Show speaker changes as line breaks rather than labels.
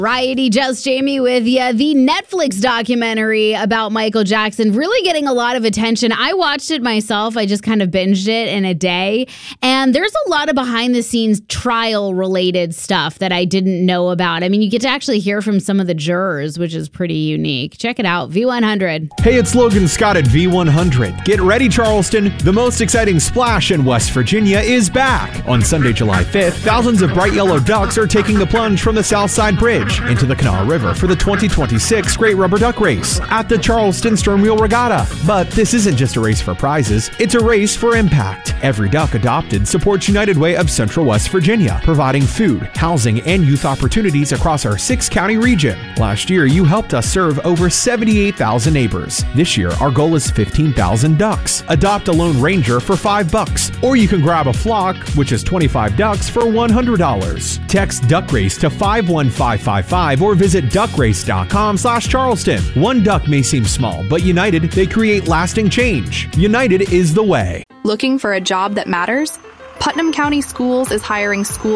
Variety, Just Jamie with you. The Netflix documentary about Michael Jackson really getting a lot of attention. I watched it myself. I just kind of binged it in a day. And there's a lot of behind the scenes trial related stuff that I didn't know about. I mean, you get to actually hear from some of the jurors, which is pretty unique. Check it out. V100.
Hey, it's Logan Scott at V100. Get ready, Charleston. The most exciting splash in West Virginia is back. On Sunday, July 5th, thousands of bright yellow ducks are taking the plunge from the Southside Bridge into the Kanawha River for the 2026 Great Rubber Duck Race at the Charleston Stern Wheel Regatta. But this isn't just a race for prizes, it's a race for impact. Every duck adopted supports United Way of Central West Virginia, providing food, housing, and youth opportunities across our 6-county region. Last year, you helped us serve over 78,000 neighbors. This year, our goal is 15,000 ducks. Adopt a lone ranger for $5, or you can grab a flock, which is 25 ducks for $100. Text Duck Race to 51555 or visit duckrace.com/Charleston. One duck may seem small, but united, they create lasting change. United is the way.
Looking for a job that matters? Putnam County Schools is hiring school